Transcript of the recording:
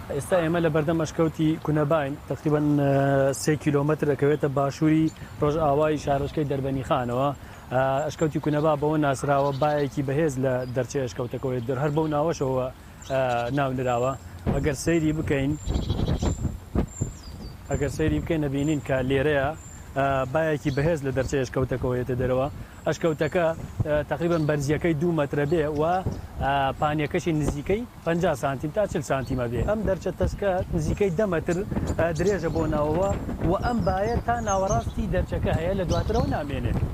ئێستا ئێمە لە بەردەم ئەشکەوتی کونەباین تقریبان 3 کیلۆمەتر دەکەوێتە باشووری ڕۆژئاوای شارۆچکەی دەربەنی خانەوە. ئەشکەوتی کونەبا بەوە ناسراوە بایەکی بەهێز لە دەرچەی ئەشکەوتەکەوێت در هەر بەو ناوەشەوە ناونراوە. ئەگەر سەیری بکەین نەبینین کە لێرەیە بایەکی بەهێز لە دەرچەی ئەشکەوتەکەوێتە دەرەوە. ئەشکەوتەکە تقریبان بەرزیەکەی 2 مەترە بێ و پانیەکەشی نزیکەی 50 سانتیم تا 40 سانتیمە بێ. ئەم دەرچە تەسکە نزیکەی 10 مەتر درێژە بۆ ناوەوە و ئەم باە تا ناوەڕاستی دەرچەکە هەیە لە دواترەوە نامێنێت.